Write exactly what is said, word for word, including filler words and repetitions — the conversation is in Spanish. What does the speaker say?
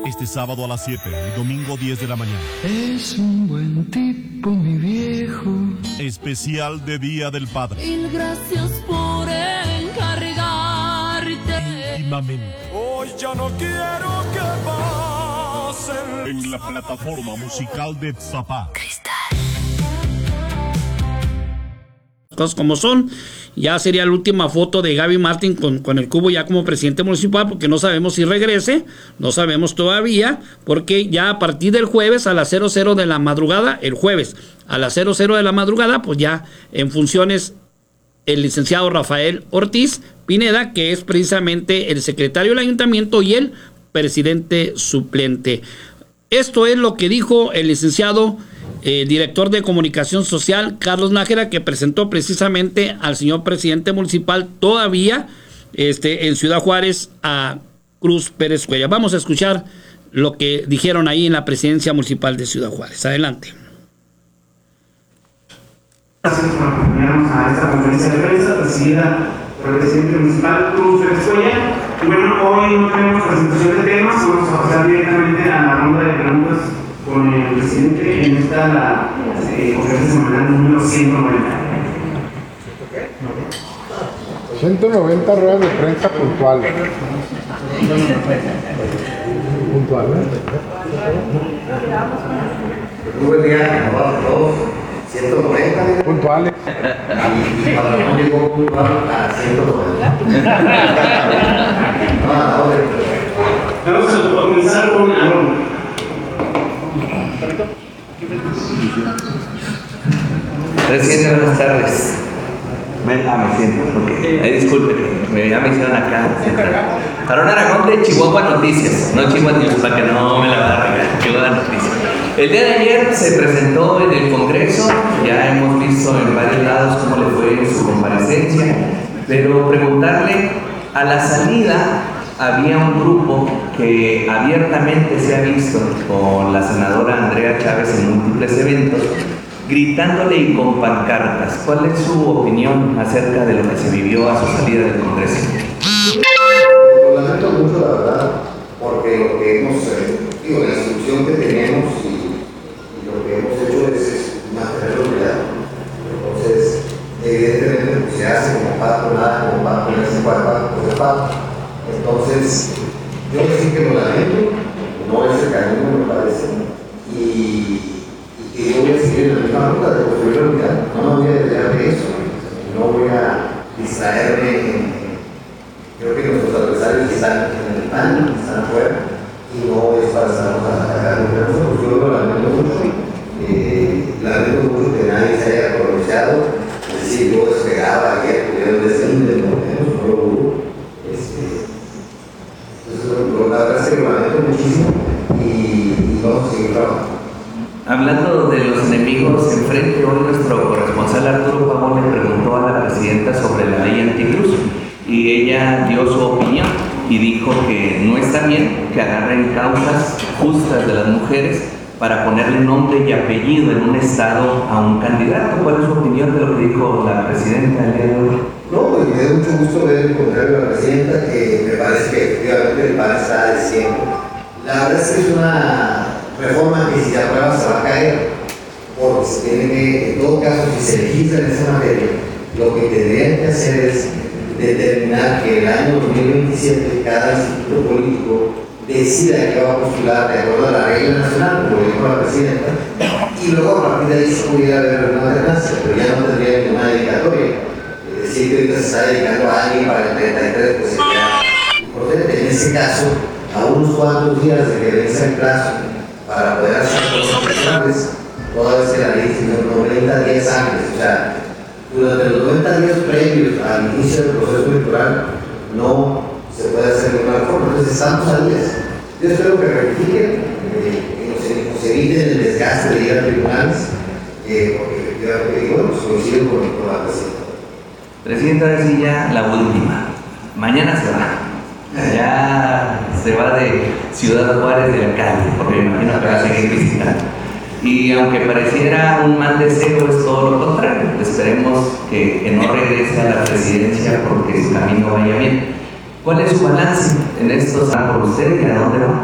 Este sábado a las siete y domingo diez de la mañana. Es un buen tipo, mi viejo. Especial de Día del Padre. Mil gracias por encargarte. Íntimamente. Hoy ya no quiero que pasen. En la plataforma musical de Tzapá. Cosas como son. Ya sería la última foto de Gaby Martín con, con el cubo ya como presidente municipal, porque no sabemos si regrese, no sabemos todavía, porque ya a partir del jueves a las cero cero de la madrugada, el jueves a las cero cero de la madrugada, pues ya en funciones el licenciado Rafael Ortiz Pineda, que es precisamente el secretario del ayuntamiento y el presidente suplente. Esto es lo que dijo el licenciado el director de comunicación social, Carlos Nájera, que presentó precisamente al señor presidente municipal todavía este, en Ciudad Juárez a Cruz Pérez Cuellar. Vamos a escuchar lo que dijeron ahí en la presidencia municipal de Ciudad Juárez. Adelante. Gracias por acompañarnos a esta conferencia de prensa presidida por el presidente municipal Cruz Pérez Cuellar. Y bueno, hoy no tenemos presentación de temas, vamos a pasar directamente a la ronda de preguntas con el presidente en esta la eh, conferencia semanal número ciento noventa. ciento noventa ruedas de prensa puntuales. Puntuales. Muy buen día a todos. ciento noventa. Puntuales. Y para no llegó puntual a ciento noventa. Vamos a comenzar con Aaron. Presidente, buenas tardes. Me, ah, me siento, ok. Eh, disculpe, me, ya me hicieron acá. Aarón Aragón de Chihuahua Noticias, no Chihuahua News, para que no me la agarren, Chihuahua Noticias. El día de ayer se presentó en el Congreso, ya hemos visto en varios lados cómo le fue su comparecencia, pero preguntarle, a la salida había un grupo que abiertamente se ha visto con la senadora Andrea Chávez en múltiples eventos, gritándole y con pancartas. ¿Cuál es su opinión acerca de lo que se vivió a su salida del Congreso? Lo lamento mucho, la verdad, porque lo que hemos, eh, digo, la instrucción que tenemos y, y lo que hemos hecho es, es mantener la unidad. Entonces, evidentemente, pues, se hace como para nada, como para ponerse para pues de pato. Entonces, yo sí que lo lamento, no es el camino, me parece, y, y que yo voy a seguir en la misma ruta de construir la unidad. No me voy a desviar de eso, no voy a distraerme en, creo que nuestros adversarios están en el pan, están afuera, y no es para estarnos a atacar entre nosotros. Yo lo lamento mucho, eh, lamento mucho que nadie se haya pronunciado, es decir, yo despegaba ayer, pudieron decir, no lo hubo. La verdad es que lo lamento muchísimo y, y vamos a seguir trabajando. Hablando de los enemigos enfrente, hoy nuestro corresponsal Arturo Pavón le preguntó a la presidenta sobre la ley anticriuz y ella dio su opinión y dijo que no está bien que agarren causas justas de las mujeres para ponerle nombre y apellido en un estado a un candidato. ¿Cuál es su opinión de lo que dijo la presidenta el día de hoy? No, pues me da mucho gusto ver el contrario de la presidenta, que me parece que efectivamente el P A N está diciendo. La verdad es que es una reforma que si se aprueba se va a caer, porque se tiene que, en todo caso, si se legisla en esa materia, lo que tendrían que hacer es determinar que el año dos mil veintisiete cada instituto político decida que va a postular de acuerdo a la regla nacional, como dijo la presidenta, y luego a partir de ahí se pudiera haber una alternancia, pero ya no tendría ninguna dedicatoria. Decir que ahorita se está dedicando a alguien para el treinta y tres, pues sería importante. En ese caso, a unos cuantos días de que vence el plazo para poder hacer cosas personales, toda vez que la ley tiene noventa días antes, o sea, durante los noventa días previos al inicio del proceso electoral, no se puede hacer ninguna reforma. Entonces, estamos a días. Yo espero que rectifiquen, eh, que nos, nos eviten el desgaste de ir a tribunales, eh, porque, bueno, pues coinciden con, con la presidenta. Presidenta, ahora sí ya la última. Mañana se va. Ya se va de Ciudad Juárez del alcalde, porque me imagino que va a seguir visitando. Y aunque pareciera un mal deseo, es todo lo contrario. Esperemos que, que no regrese a la presidencia porque su camino vaya bien. ¿Cuál es su balance en estos años por usted y a dónde va?